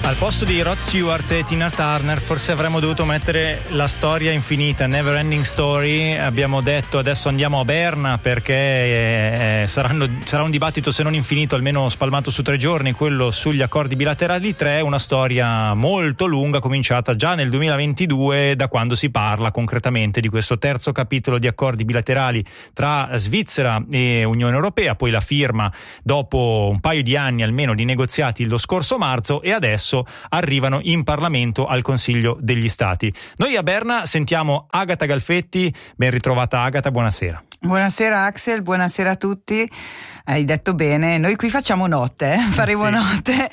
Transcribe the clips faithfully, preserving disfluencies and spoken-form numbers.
Al posto di Rod Stewart e Tina Turner forse avremmo dovuto mettere la storia infinita, Never Ending Story. Abbiamo detto adesso andiamo a Berna perché eh, saranno, sarà un dibattito se non infinito almeno spalmato su tre giorni, quello sugli accordi bilaterali tre, una storia molto lunga cominciata già nel duemilaventidue, da quando si parla concretamente di questo terzo capitolo di accordi bilaterali tra Svizzera e Unione Europea, poi la firma dopo un paio di anni almeno di negoziati lo scorso marzo, e adesso arrivano in Parlamento al Consiglio degli Stati. Noi a Berna sentiamo Agata Galfetti. Ben ritrovata Agata, buonasera. Buonasera Axel, buonasera a tutti. Hai detto bene, noi qui facciamo notte, eh? faremo sì. notte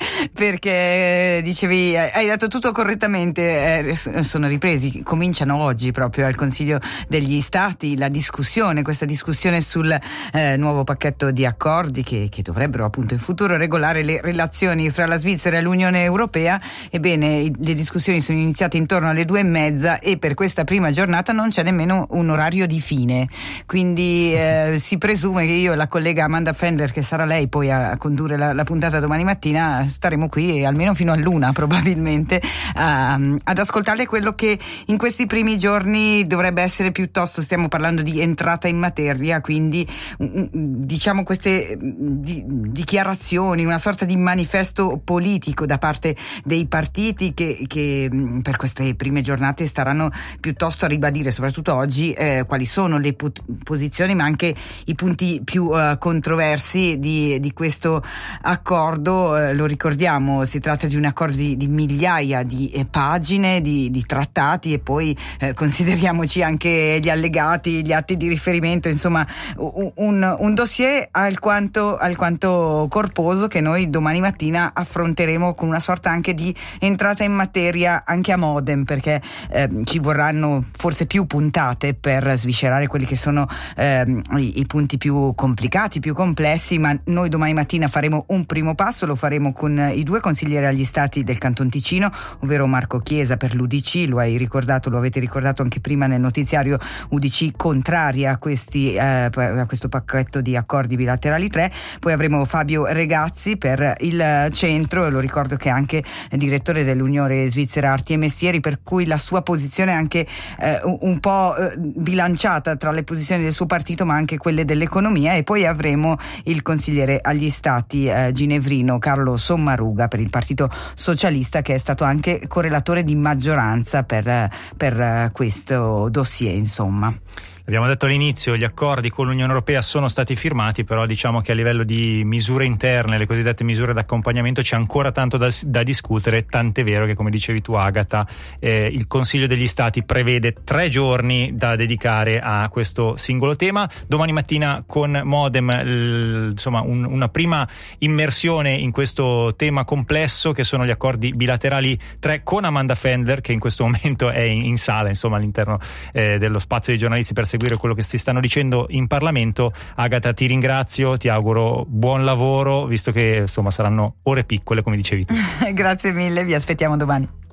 perché dicevi, hai detto tutto correttamente, eh, sono ripresi, cominciano oggi proprio al Consiglio degli Stati la discussione, questa discussione sul eh, nuovo pacchetto di accordi che, che dovrebbero appunto in futuro regolare le relazioni fra la Svizzera e l'Unione Europea. Ebbene, le discussioni sono iniziate intorno alle due e mezza e per questa prima giornata non c'è nemmeno un orario di fine, quindi eh, si presume che io e la collega Amanda Fender, che sarà lei poi a, a condurre la, la puntata domani mattina, staremo qui almeno fino all'una probabilmente a, ad ascoltare quello che in questi primi giorni dovrebbe essere piuttosto, stiamo parlando di entrata in materia, quindi diciamo queste di, dichiarazioni, una sorta di manifesto politico da parte dei partiti che, che per queste prime giornate staranno piuttosto a ribadire, soprattutto oggi, eh, quali sono le put- posizioni ma anche i punti più uh, controversi di, di questo accordo. Uh, lo ricordiamo, si tratta di un accordo di, di migliaia di eh, pagine di, di trattati e poi eh, consideriamoci anche gli allegati, gli atti di riferimento, insomma un, un, un dossier alquanto, alquanto corposo che noi domani mattina affronteremo con una sorta anche di entrata in materia anche a modem, perché eh, ci vorranno forse più puntate per sviscerare quelli che sono eh, i, i punti più complicati, più complessi, ma noi domani mattina faremo un primo passo, lo faremo con i due consiglieri agli stati del Canton Ticino, ovvero Marco Chiesa per l'U D C, lo hai ricordato, lo avete ricordato anche prima nel notiziario, U D C contraria a, questi, eh, a questo pacchetto di accordi bilaterali tre, poi avremo Fabio Regazzi per il centro, lo ricordo che è anche direttore dell'Unione Svizzera Arti e Mestieri, per cui la sua posizione è anche eh, un po' eh, bilanciata tra le posizioni del suo partito ma anche quelle dell'economia, e poi avremo il consigliere agli stati eh, ginevrino Carlo Sommaruga per il Partito Socialista, che è stato anche correlatore di maggioranza per, per questo dossier, insomma. Abbiamo detto all'inizio, gli accordi con l'Unione Europea sono stati firmati, però diciamo che a livello di misure interne, le cosiddette misure d'accompagnamento, c'è ancora tanto da, da discutere, tant'è vero che, come dicevi tu Agata, eh, il Consiglio degli Stati prevede tre giorni da dedicare a questo singolo tema. Domani mattina con Modem l, insomma un, una prima immersione in questo tema complesso che sono gli accordi bilaterali tre, con Amanda Fender, che in questo momento è in, in sala, insomma all'interno eh, dello spazio dei giornalisti per seguire quello che si stanno dicendo in Parlamento. Agata, ti ringrazio, ti auguro buon lavoro, visto che insomma saranno ore piccole come dicevi tu. Grazie mille, vi aspettiamo domani.